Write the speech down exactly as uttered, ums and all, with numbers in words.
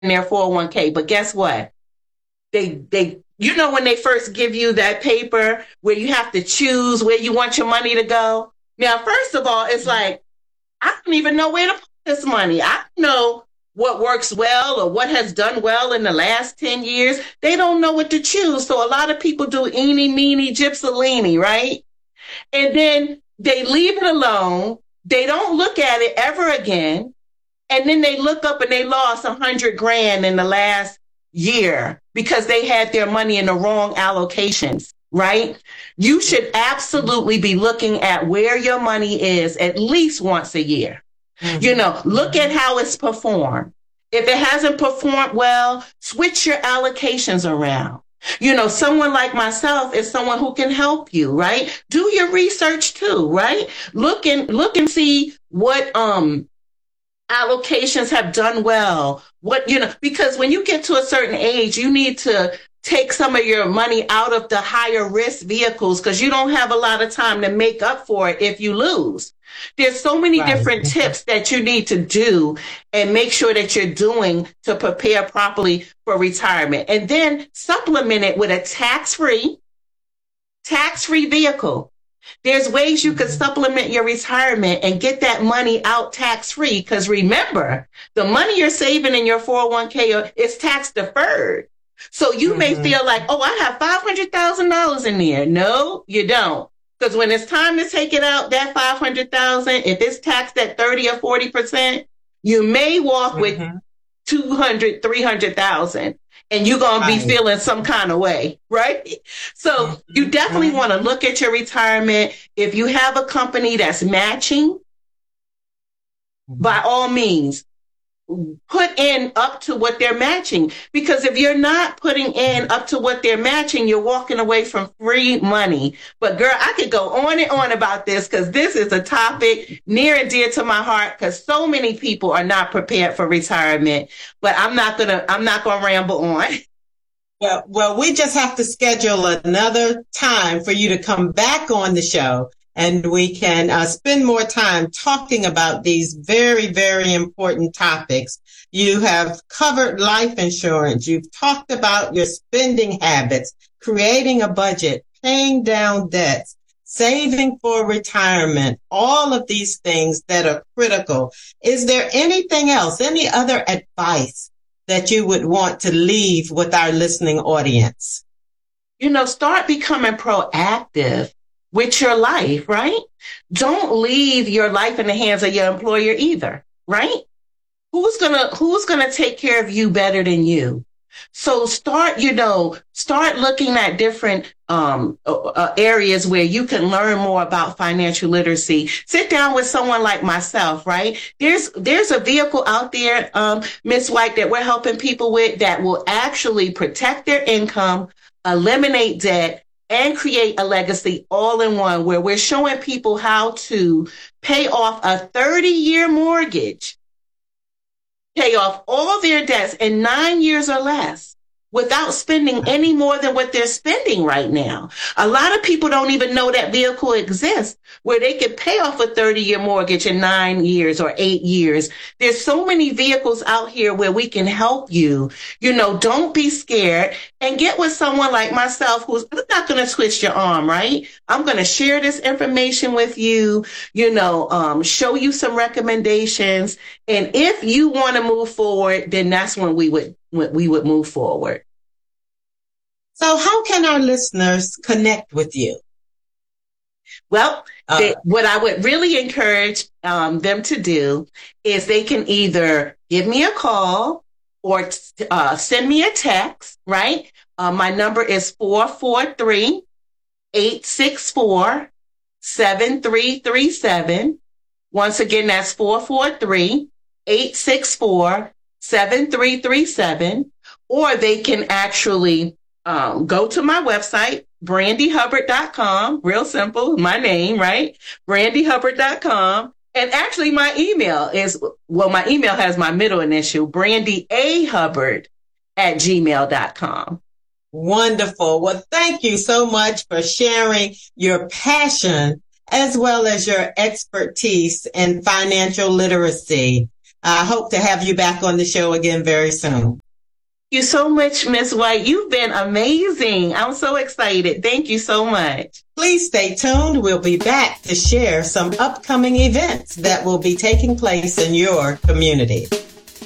their four oh one k. But guess what? They, they, you know, when they first give you that paper where you have to choose where you want your money to go. Now, first of all, it's like, I don't even know where to put this money. I don't know what works well or what has done well in the last ten years. They don't know what to choose. So a lot of people do eeny, meeny, gypsalini, right? And then they leave it alone. They don't look at it ever again. And then they look up and they lost a hundred grand in the last year because they had their money in the wrong allocations, right? You should absolutely be looking at where your money is at least once a year. Mm-hmm. You know, look at how it's performed. If it hasn't performed well, switch your allocations around. You know, someone like myself is someone who can help you, right? Do your research too, right? Look and look and see what um allocations have done well. What, you know, because when you get to a certain age, you need to take some of your money out of the higher risk vehicles because you don't have a lot of time to make up for it if you lose. There's so many right. different tips that you need to do and make sure that you're doing to prepare properly for retirement. And then supplement it with a tax-free, tax-free vehicle. There's ways you could supplement your retirement and get that money out tax-free. Because remember, the money you're saving in your four oh one k is tax deferred. So you mm-hmm. may feel like, oh, I have five hundred thousand dollars in there. No, you don't. Because when it's time to take it out, that five hundred thousand dollars, if it's taxed at thirty or forty percent, you may walk mm-hmm. with two hundred, three hundred thousand, and you're going to be right. feeling some kind of way, right? So mm-hmm. you definitely mm-hmm. want to look at your retirement. If you have a company that's matching, mm-hmm. by all means, put in up to what they're matching. Because if you're not putting in up to what they're matching, you're walking away from free money. But girl, I could go on and on about this because this is a topic near and dear to my heart because so many people are not prepared for retirement. But I'm not gonna, I'm not gonna ramble on. Well, well, we just have to schedule another time for you to come back on the show. And we can uh, spend more time talking about these very, very important topics. You have covered life insurance. You've talked about your spending habits, creating a budget, paying down debts, saving for retirement, all of these things that are critical. Is there anything else, any other advice that you would want to leave with our listening audience? You know, start becoming proactive with your life, right? Don't leave your life in the hands of your employer either, right? Who's gonna, who's gonna take care of you better than you? So start, you know, start looking at different um, uh, areas where you can learn more about financial literacy. Sit down with someone like myself, right? There's, there's a vehicle out there, um, Miz White, that we're helping people with that will actually protect their income, eliminate debt, and create a legacy all in one, where we're showing people how to pay off a thirty-year mortgage, pay off all their debts in nine years or less without spending any more than what they're spending right now. A lot of people don't even know that vehicle exists where they could pay off a thirty-year mortgage in nine years or eight years. There's so many vehicles out here where we can help you. You know, don't be scared and get with someone like myself who's not going to twist your arm, right? I'm going to share this information with you, you know, um, show you some recommendations. And if you want to move forward, then that's when we would we would move forward. So how can our listeners connect with you? Well, uh, they, what I would really encourage um, them to do is they can either give me a call or uh, send me a text, right? Uh, my number is four four three, eight six four, seven three three seven. Once again, that's four four three, eight six four, seven three three seven. Or they can actually um, go to my website, brandy hubbard dot com. Real simple, my name, right? brandy hubbard dot com. And actually my email is, well, my email has my middle initial, brandy a hubbard at gmail dot com. Wonderful. Well, thank you so much for sharing your passion as well as your expertise in financial literacy. I hope to have you back on the show again very soon. Thank you so much, Miz White. You've been amazing. I'm so excited. Thank you so much. Please stay tuned. We'll be back to share some upcoming events that will be taking place in your community.